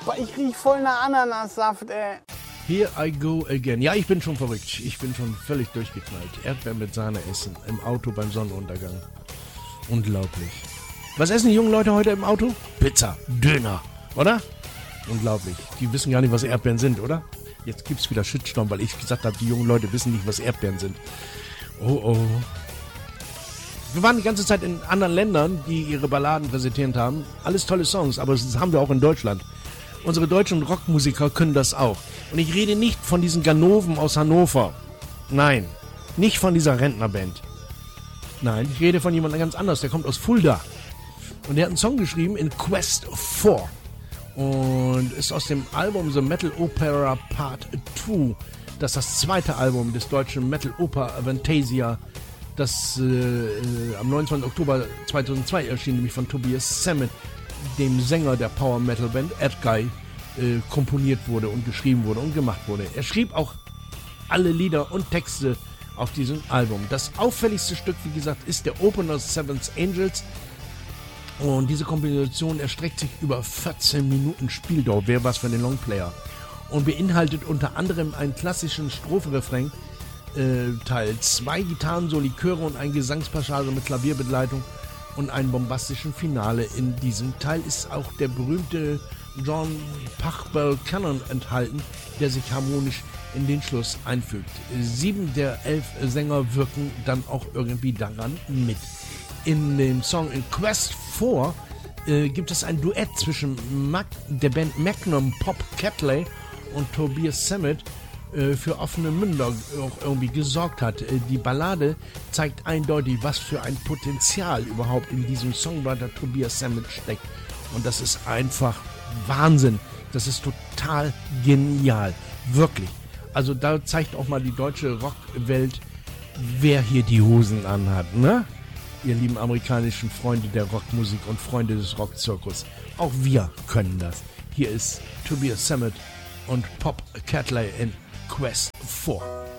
Boah, ich riech voll nach Ananassaft, ey. Here I go again. Ja, ich bin schon verrückt. Ich bin schon völlig durchgeknallt. Erdbeeren mit Sahne essen. Im Auto beim Sonnenuntergang. Unglaublich. Was essen die jungen Leute heute im Auto? Pizza, Döner, oder? Unglaublich. Die wissen gar nicht, was Erdbeeren sind, oder? Jetzt gibt's wieder Shitstorm, weil ich gesagt habe, die jungen Leute wissen nicht, was Erdbeeren sind. Oh, oh. Wir waren die ganze Zeit in anderen Ländern, die ihre Balladen präsentiert haben. Alles tolle Songs, aber das haben wir auch in Deutschland. Unsere deutschen Rockmusiker können das auch. Und ich rede nicht von diesen Ganoven aus Hannover. Nein, nicht von dieser Rentnerband. Nein, ich rede von jemandem ganz anders. Der kommt aus Fulda. Und der hat einen Song geschrieben in Quest 4. Und ist aus dem Album The Metal Opera Part 2. Das ist das zweite Album des deutschen Metal Oper Avantasia, das am 29. Oktober 2002 erschien, nämlich von Tobias Sammet, dem Sänger der Power Metal Band Edguy, komponiert wurde und geschrieben wurde und gemacht wurde. Er schrieb auch alle Lieder und Texte auf diesem Album. Das auffälligste Stück, wie gesagt, ist der Opener Seventh Angels. Und diese Komposition erstreckt sich über 14 Minuten Spieldauer, wäre was für den Longplayer. Und beinhaltet unter anderem einen klassischen Strophe-Refrain, Teil 2 Gitarrensoli, Chöre und ein Gesangspassage mit Klavierbegleitung und einen bombastischen Finale. In diesem Teil ist auch der berühmte John Pachelbel Canon enthalten, der sich harmonisch in den Schluss einfügt. 7 der 11 Sänger wirken dann auch irgendwie daran mit. In dem Song In Quest 4 gibt es ein Duett zwischen der Band Magnum Pop Catley und Tobias Sammet für offene Münder auch irgendwie gesorgt hat. Die Ballade zeigt eindeutig, was für ein Potenzial überhaupt in diesem Songwriter Tobias Sammet steckt. Und das ist einfach Wahnsinn. Das ist total genial. Wirklich. Also da zeigt auch mal die deutsche Rockwelt, wer hier die Hosen anhat, ne? Ihr lieben amerikanischen Freunde der Rockmusik und Freunde des Rockzirkus. Auch wir können das. Hier ist Tobias Sammet und Pop Catley in Quest 4.